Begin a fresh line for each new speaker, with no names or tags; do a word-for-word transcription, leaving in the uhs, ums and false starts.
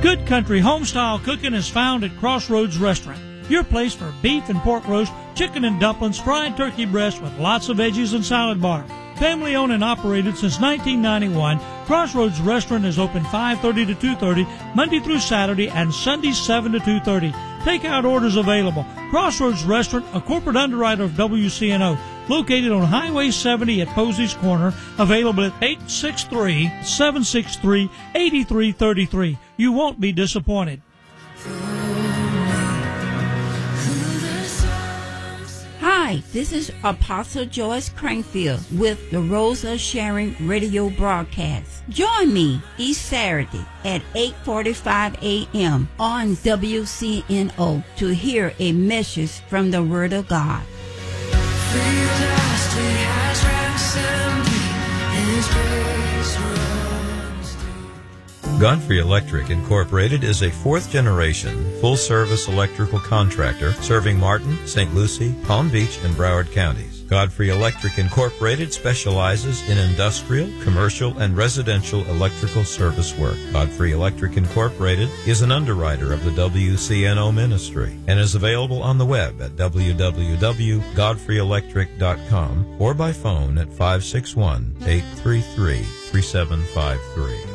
Good Country Homestyle Cooking is found at Crossroads Restaurant, your place for beef and pork roast, chicken and dumplings, fried turkey breast with lots of veggies and salad bar. Family owned and operated since nineteen ninety-one, Crossroads Restaurant is open five thirty to two thirty, Monday through Saturday, and Sunday seven to two thirty. Takeout orders available. Crossroads Restaurant, a corporate underwriter of W C N O, located on Highway seventy at Posey's Corner, available at eight six three, seven six three, eight three three three. You won't be disappointed.
Hi, this is Apostle Joyce Crankfield with the Rose of Sharon radio broadcast. Join me each Saturday at eight forty-five a.m. on W C N O to hear a message from the Word of God.
Godfrey Electric Incorporated is a fourth-generation, full-service electrical contractor serving Martin, Saint Lucie, Palm Beach, and Broward counties. Godfrey Electric Incorporated specializes in industrial, commercial, and residential electrical service work. Godfrey Electric Incorporated is an underwriter of the W C N O ministry and is available on the web at w w w dot godfrey electric dot com or by phone at five six one, eight three three, three seven five three.